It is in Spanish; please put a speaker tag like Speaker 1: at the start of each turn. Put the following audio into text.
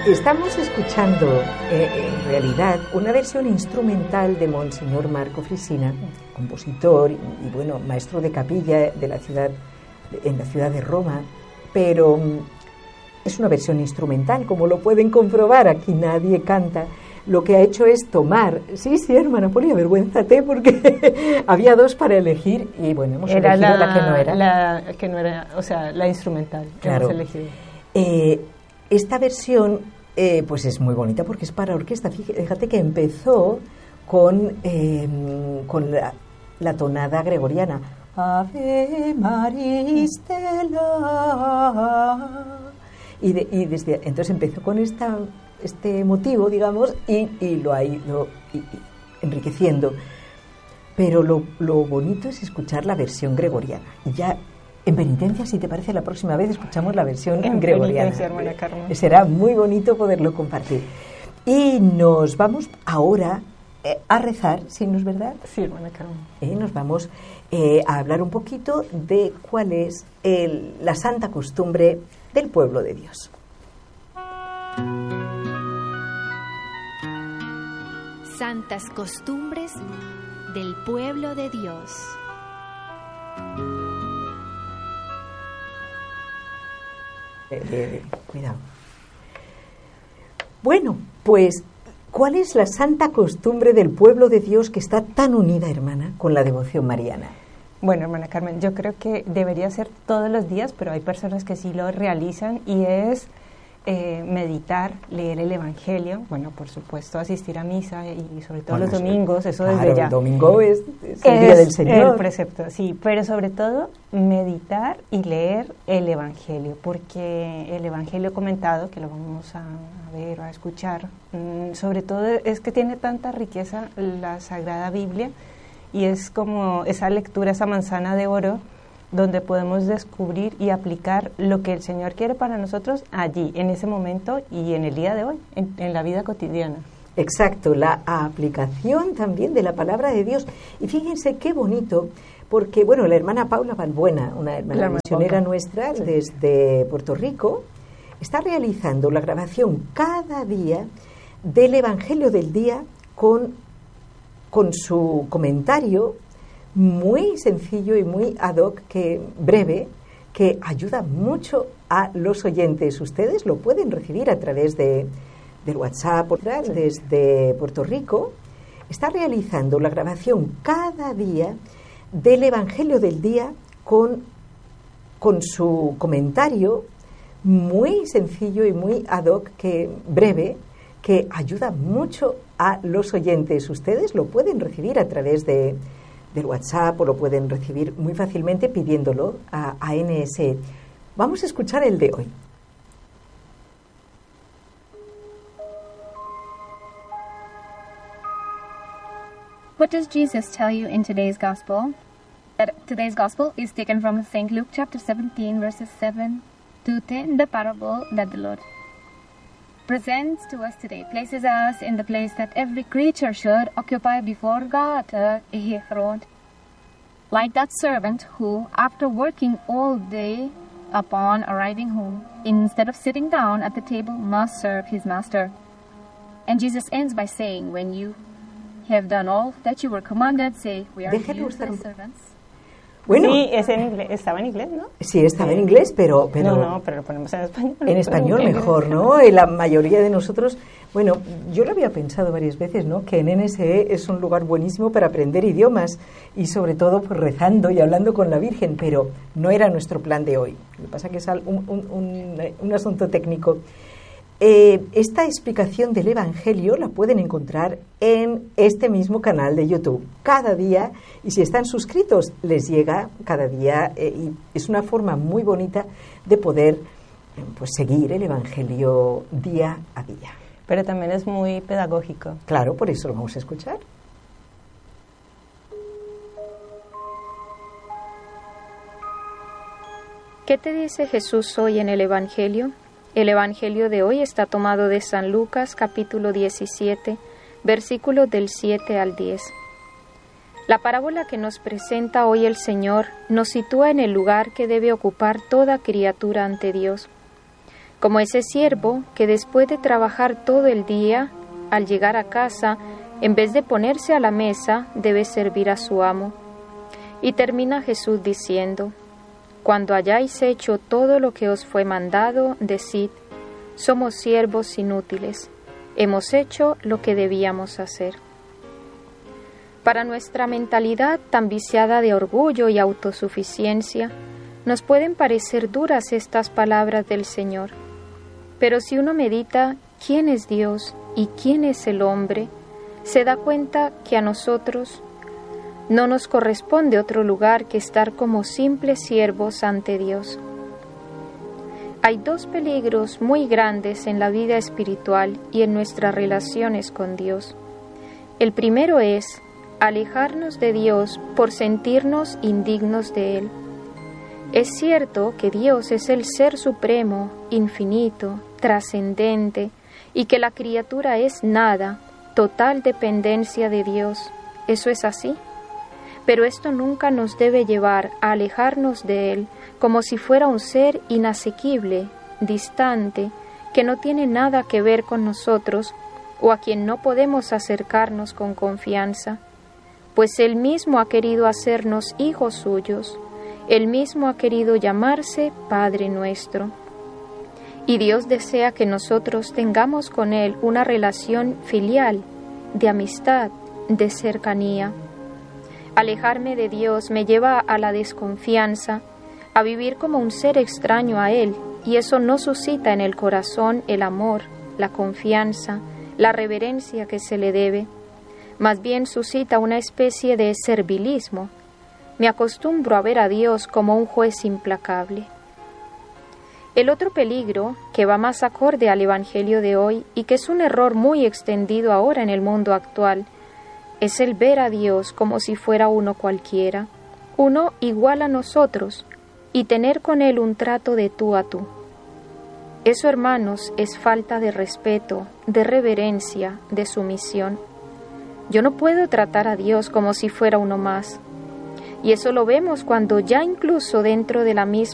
Speaker 1: Estamos escuchando, en realidad, una versión instrumental de Monseñor Marco Frisina, compositor y bueno, maestro de capilla de la ciudad, en la ciudad de Roma, pero es una versión instrumental, como lo pueden comprobar, aquí nadie canta. Lo que ha hecho es tomar, sí, hermana Poli, avergüénzate, porque había dos para elegir y bueno, hemos elegido la que no era.
Speaker 2: La que no era, o sea, la instrumental que
Speaker 1: claro.
Speaker 2: Hemos elegido.
Speaker 1: Esta versión pues es muy bonita porque es para orquesta. Fíjate que empezó con la tonada gregoriana. Ave María Stella. Y desde entonces empezó con este motivo, digamos, y lo ha ido enriqueciendo. Pero lo bonito es escuchar la versión gregoriana. Y ya en penitencia, si te parece, la próxima vez escuchamos la versión gregoriana.
Speaker 2: Hermana Carmen.
Speaker 1: Será muy bonito poderlo compartir. Y nos vamos ahora a rezar, ¿sí, no es verdad?
Speaker 2: Sí, hermana Carmen.
Speaker 1: Nos vamos a hablar un poquito de cuál es la santa costumbre del pueblo de Dios.
Speaker 3: Santas costumbres del pueblo de Dios.
Speaker 1: Cuidado. Bueno, pues, ¿cuál es la santa costumbre del pueblo de Dios que está tan unida, hermana, con la devoción mariana?
Speaker 2: Bueno, hermana Carmen, yo creo que debería ser todos los días, pero hay personas que sí lo realizan y es meditar, leer el Evangelio, bueno, por supuesto, asistir a misa y sobre todo los domingos, eso
Speaker 1: claro,
Speaker 2: desde ya.
Speaker 1: El domingo es el día del Señor.
Speaker 2: El precepto, sí, pero sobre todo meditar y leer el Evangelio, porque el Evangelio comentado, que lo vamos a ver o a escuchar, sobre todo es que tiene tanta riqueza la Sagrada Biblia y es como esa lectura, esa manzana de oro, donde podemos descubrir y aplicar lo que el Señor quiere para nosotros allí, en ese momento y en el día de hoy, en la vida cotidiana.
Speaker 1: Exacto, la aplicación también de la palabra de Dios. Y fíjense qué bonito, porque, bueno, la hermana Paula Balbuena, una hermana misionera nuestra desde Puerto Rico, está realizando la grabación cada día del Evangelio del día con su comentario muy sencillo y muy ad hoc, breve, que ayuda mucho a los oyentes. Ustedes lo pueden recibir a través del WhatsApp, desde Puerto Rico. Está realizando la grabación cada día del Evangelio del día con su comentario muy sencillo y muy ad hoc, breve, que ayuda mucho a los oyentes. Ustedes lo pueden recibir a través del WhatsApp o lo pueden recibir muy fácilmente pidiéndolo a NSE. Vamos a escuchar el de hoy.
Speaker 4: What does Jesus tell you in today's gospel? Today's gospel is taken from St. Luke chapter 17 verses 7 to 10, the parable that the Lord presents to us today, places us in the place that every creature should occupy before God, a throne. Like that servant who, after working all day, upon arriving home, instead of sitting down at the table, must serve his master. And Jesus ends by saying, when you have done all that you were commanded, say, we are useless servants.
Speaker 1: Bueno,
Speaker 2: sí, estaba en inglés, ¿no?
Speaker 1: Sí, estaba en inglés, pero
Speaker 2: No, pero lo ponemos en español.
Speaker 1: En español mejor, ¿no? Y la mayoría de nosotros, bueno, yo lo había pensado varias veces, ¿no? Que en NSE es un lugar buenísimo para aprender idiomas y sobre todo pues, rezando y hablando con la Virgen, pero no era nuestro plan de hoy. Lo que pasa es que es un asunto técnico. Esta explicación del Evangelio la pueden encontrar en este mismo canal de YouTube cada día, y si están suscritos les llega cada día, y es una forma muy bonita de poder pues seguir el Evangelio día a día.
Speaker 2: Pero también es muy pedagógico.
Speaker 1: Claro, por eso lo vamos a escuchar.
Speaker 5: ¿Qué te dice Jesús hoy en el Evangelio? El Evangelio de hoy está tomado de San Lucas, capítulo 17, versículos del 7 al 10. La parábola que nos presenta hoy el Señor nos sitúa en el lugar que debe ocupar toda criatura ante Dios. como ese siervo que después de trabajar todo el día, al llegar a casa, en vez de ponerse a la mesa, debe servir a su amo. Y termina Jesús diciendo: cuando hayáis hecho todo lo que os fue mandado, decid: somos siervos inútiles, hemos hecho lo que debíamos hacer. Para nuestra mentalidad tan viciada de orgullo y autosuficiencia, nos pueden parecer duras estas palabras del Señor. Pero si uno medita quién es Dios y quién es el hombre, se da cuenta que a nosotros no nos corresponde otro lugar que estar como simples siervos ante Dios. Hay dos peligros muy grandes en la vida espiritual y en nuestras relaciones con Dios. El primero es alejarnos de Dios por sentirnos indignos de Él. Es cierto que Dios es el Ser Supremo, infinito, trascendente, y que la criatura es nada, total dependencia de Dios. Eso es así. Pero esto nunca nos debe llevar a alejarnos de Él como si fuera un ser inasequible, distante, que no tiene nada que ver con nosotros o a quien no podemos acercarnos con confianza, pues Él mismo ha querido hacernos hijos suyos, Él mismo ha querido llamarse Padre nuestro. Y Dios desea que nosotros tengamos con Él una relación filial, de amistad, de cercanía. Alejarme de Dios me lleva a la desconfianza, a vivir como un ser extraño a Él, y eso no suscita en el corazón el amor, la confianza, la reverencia que se le debe. Más bien suscita una especie de servilismo. Me acostumbro a ver a Dios como un juez implacable. El otro peligro, que va más acorde al Evangelio de hoy y que es un error muy extendido ahora en el mundo actual, es el ver a Dios como si fuera uno cualquiera, uno igual a nosotros, y tener con Él un trato de tú a tú. Eso, hermanos, es falta de respeto, de reverencia, de sumisión. Yo no puedo tratar a Dios como si fuera uno más. Y eso lo vemos cuando ya incluso dentro de la misma